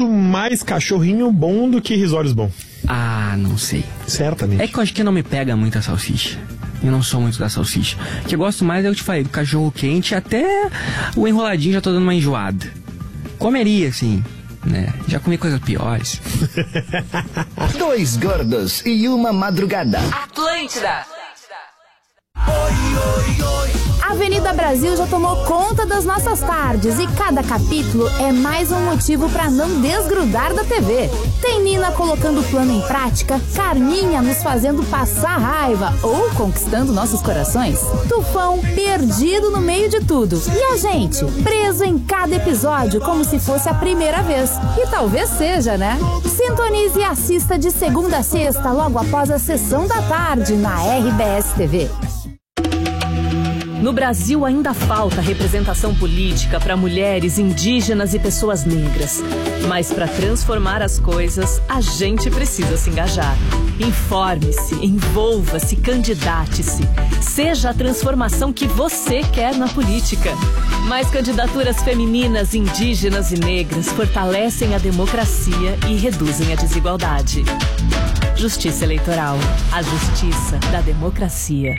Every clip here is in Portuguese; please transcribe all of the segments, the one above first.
muito mais cachorrinho bom do que risórios bom. Ah, não sei. Certamente. É que eu acho que não me pega muito a salsicha. Eu não sou muito da salsicha. O que eu gosto mais é, eu te falei, do cachorro quente, até o enroladinho já tô dando uma enjoada. Comeria, assim, né? Já comi coisas piores. Dois gordos e uma madrugada. Atlântida. A Avenida Brasil já tomou conta das nossas tardes e cada capítulo é mais um motivo para não desgrudar da TV. Tem Nina colocando o plano em prática, Carminha nos fazendo passar raiva ou conquistando nossos corações, Tufão perdido no meio de tudo e a gente preso em cada episódio como se fosse a primeira vez. E talvez seja, né? Sintonize e assista de segunda a sexta logo após a sessão da tarde na RBS TV. No Brasil ainda falta representação política para mulheres, indígenas e pessoas negras. Mas para transformar as coisas, a gente precisa se engajar. Informe-se, envolva-se, candidate-se. Seja a transformação que você quer na política. Mais candidaturas femininas, indígenas e negras fortalecem a democracia e reduzem a desigualdade. Justiça Eleitoral. A justiça da democracia.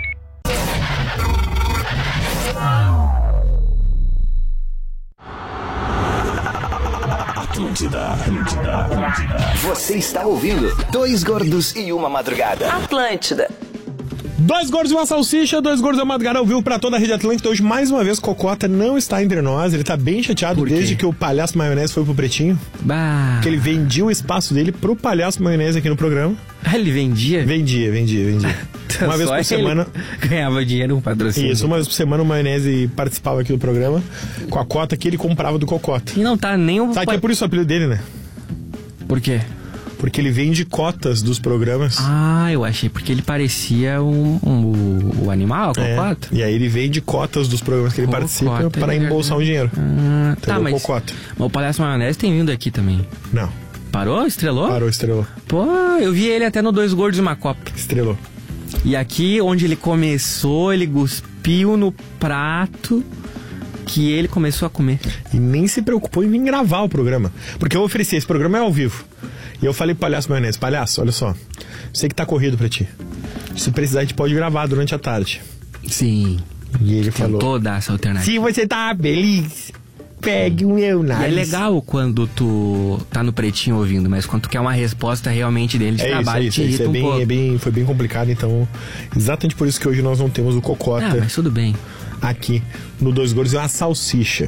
Você está ouvindo Dois Gordos e uma Madrugada. Atlântida. Dois gordos e uma salsicha, dois gordos e uma madrugada ao vivo pra toda a Rede Atlântida. Hoje, mais uma vez, Cocota não está entre nós. Ele tá bem chateado desde que o Palhaço Maionese foi pro Pretinho. Bah. Que ele vendia o espaço dele pro Palhaço Maionese aqui no programa. Ah, ele vendia? Vendia. Uma vez por semana. Ganhava dinheiro com patrocínio. Isso, uma vez por semana o Maionese participava aqui do programa com a cota que ele comprava do Cocota. E não tá nem o... Sabe que é por isso o apelido dele, né? Por quê? Porque ele vende cotas dos programas. Ah, eu achei porque ele parecia o animal, a Cocota. E aí ele vende cotas dos programas que ele participa para embolsar um dinheiro. Tá, mas Cocota. O Palhaço Maionese tem vindo aqui também. Não. Parou? Estrelou? Parou, estrelou. Pô, eu vi ele até no Dois Gordos e uma Copa. Estrelou. E aqui, onde ele começou, ele cuspiu no prato que ele começou a comer. E nem se preocupou em vir gravar o programa. Porque eu ofereci, esse programa é ao vivo. E eu falei pro Palhaço Maionese, Palhaço, olha só, sei que tá corrido pra ti. Se precisar, a gente pode gravar durante a tarde. Sim. E ele tem falou, toda essa alternativa. se você tá feliz, pegue o meu nariz. E é legal quando tu tá no Pretinho ouvindo, mas quando tu quer uma resposta realmente dele de trabalho, te irrita um pouco. Foi bem complicado, então exatamente por isso que hoje nós não temos o Cocota. Ah, mas tudo bem. Aqui no Dois Gordos é uma salsicha.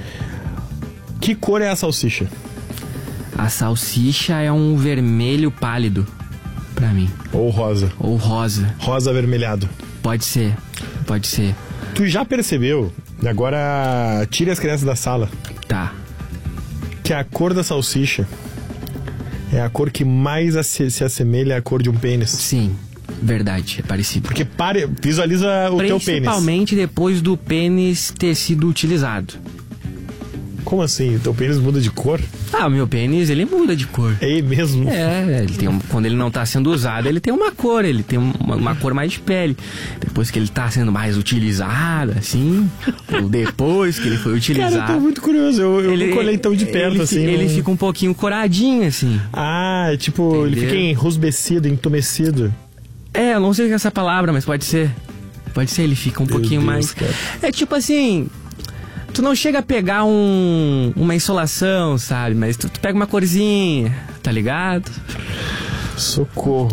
Que cor é a salsicha? A salsicha é um vermelho pálido, pra mim. Ou rosa. Ou rosa. Rosa avermelhado. Pode ser. Tu já percebeu, agora tire as crianças da sala. Tá. Que a cor da salsicha é a cor que mais se assemelha à cor de um pênis. Sim, verdade, é parecido. Porque visualiza o teu pênis. Principalmente depois do pênis ter sido utilizado. Como assim? O teu pênis muda de cor? Ah, o meu pênis, ele muda de cor. É mesmo? É, ele tem quando ele não tá sendo usado, ele tem uma cor, ele tem uma cor mais de pele. Depois que ele tá sendo mais utilizado, assim, ou depois que ele foi utilizado... Cara, eu tô muito curioso, eu não colhei tão de perto, assim. Ele fica um pouquinho coradinho, assim. Ah, tipo, entendeu? Ele fica enrusbecido, entumecido. É, eu não sei o que é essa palavra, mas pode ser. Pode ser, ele fica um pouquinho mais... Cara. É tipo assim... Tu não chega a pegar uma insolação, sabe? Mas tu pega uma corzinha, tá ligado? Socorro.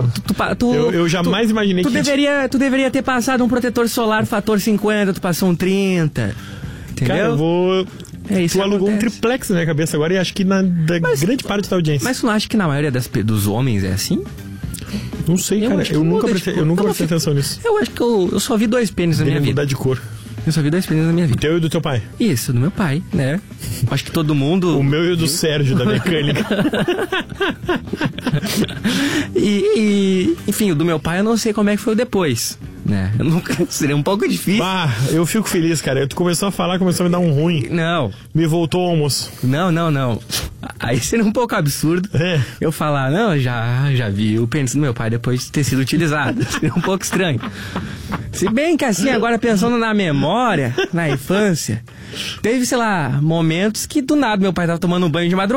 Eu jamais imaginei que... Tu deveria ter passado um protetor solar fator 50, tu passou um 30. Entendeu? Cara, eu vou... Tu alugou um triplex na minha cabeça agora e acho que grande parte da audiência. Mas tu não acha que na maioria dos homens é assim? Não sei, cara. Eu nunca prestei atenção nisso. Eu acho que eu só vi dois pênis na minha vida. Mudar de cor. Eu só vi dois pênis na minha vida. O teu e o do teu pai? Isso, do meu pai, né? Acho que todo mundo... O meu e o do Sérgio, da mecânica. Enfim, o do meu pai eu não sei como é que foi o depois, né? Eu nunca... Seria um pouco difícil. Ah, eu fico feliz, cara. Tu começou a falar, começou a me dar um ruim. Não. Me voltou ao almoço. Não. Aí seria um pouco absurdo eu falar, não, já vi o pênis do meu pai depois de ter sido utilizado. Seria um pouco estranho. Se bem que assim, agora pensando na memória, na infância, teve, sei lá, momentos que do nada meu pai tava tomando um banho de madrugada.